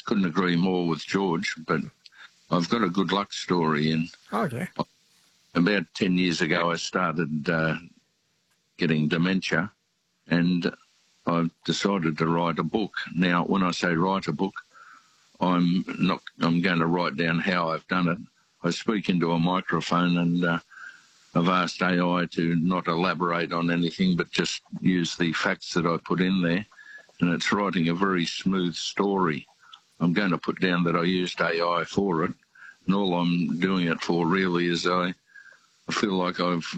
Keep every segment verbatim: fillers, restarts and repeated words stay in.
couldn't agree more with George, but I've got a good luck story. And Oh, yeah. about ten years ago, I started uh, getting dementia, and I decided to write a book. Now, when I say write a book, I'm not. I'm going to write down how I've done it. I speak into a microphone, and uh, I've asked A I to not elaborate on anything, but just use the facts that I put in there, and it's writing a very smooth story. I'm going to put down that I used A I for it, and all I'm doing it for really is I, I feel like I've.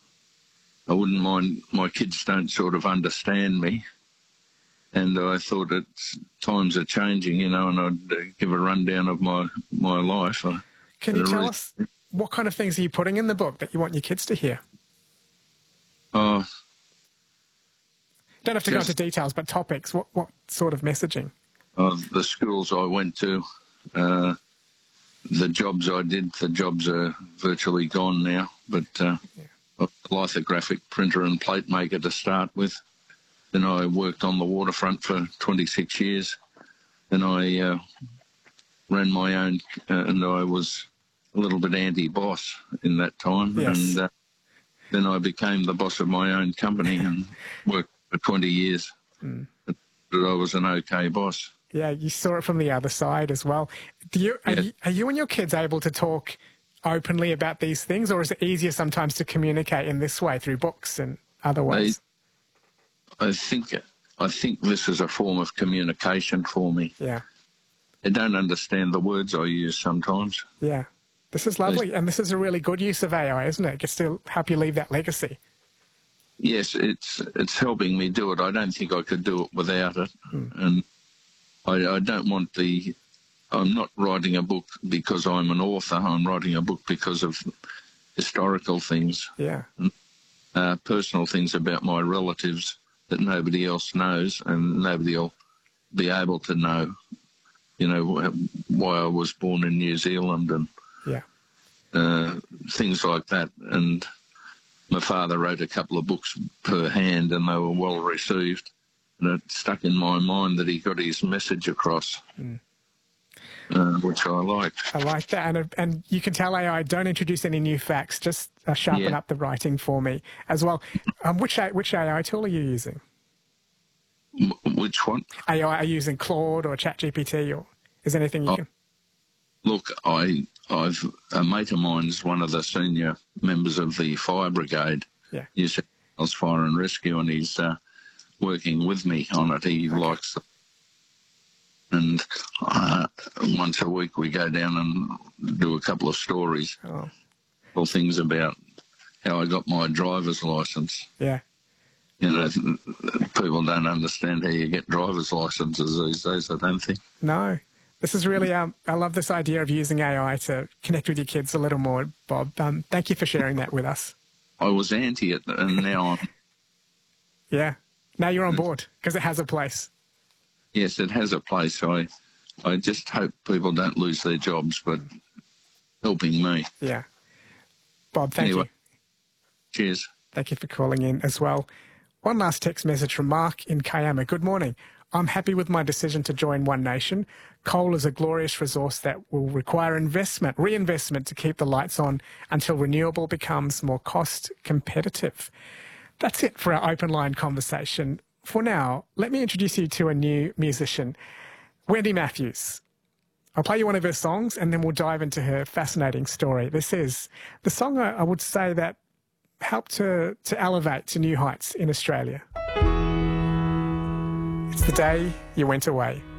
I wouldn't mind my kids don't sort of understand me. And I thought it's times are changing, you know, and I'd uh, give a rundown of my, my life. I, Can you tell us what kind of things are you putting in the book that you want your kids to hear? Oh, uh, don't have to just, go into details, but topics. What what sort of messaging? Uh, the schools I went to, uh, the jobs I did. The jobs are virtually gone now, but uh, yeah. a lithographic printer and plate maker to start with. Then I worked on the waterfront for twenty-six years. Then I uh, ran my own, uh, and I was a little bit anti-boss in that time. Yes. And uh, then I became the boss of my own company and worked for twenty years. Mm. But, but I was an okay boss. Yeah, you saw it from the other side as well. Do you, are, yeah. you, are you and your kids able to talk openly about these things, or is it easier sometimes to communicate in this way through books and other ways? I, I think I think this is a form of communication for me. Yeah. They don't understand the words I use sometimes. Yeah. This is lovely, and this is a really good use of A I, isn't it? It gets to help you leave that legacy. Yes, it's it's helping me do it. I don't think I could do it without it. Mm. And I, I don't want the... I'm not writing a book because I'm an author. I'm writing a book because of historical things. Yeah. Uh, personal things about my relatives that nobody else knows, and nobody will be able to know, you know, why I was born in New Zealand and yeah, uh, things like that. And my father wrote a couple of books per hand, and they were well received. And it stuck in my mind that he got his message across, mm. uh, which I liked. I like that. And, and you can tell A I, don't introduce any new facts, just uh, sharpen yeah. up the writing for me as well. Um, which, which A I tool are you using? M- which one? A I, are you using Claude or ChatGPT, or is there anything you oh, can... Look, I, I've a mate of mine's one of the senior members of the fire brigade, yeah. New South Wales Fire and Rescue, and he's uh, working with me on it. He okay. likes it. And uh, once a week we go down and do a couple of stories, oh. or things about how I got my driver's licence. Yeah. You know, people don't understand how you get driver's licences these days, I don't think. No. This is really, um, I love this idea of using A I to connect with your kids a little more, Bob. Um, thank you for sharing that with us. I was anti it, and now I'm... Yeah. Now you're on board, because it has a place. Yes, it has a place. I, I just hope people don't lose their jobs, but helping me. Yeah. Bob, thank anyway, you. Cheers. Thank you for calling in as well. One last text message from Mark in Kiama. Good morning. I'm happy with my decision to join One Nation. Coal is a glorious resource that will require investment, reinvestment to keep the lights on until renewable becomes more cost competitive. That's it for our open line conversation. For now, let me introduce you to a new musician, Wendy Matthews. I'll play you one of her songs and then we'll dive into her fascinating story. This is the song I, I would say that helped to, to elevate to new heights in Australia. It's The Day You Went Away.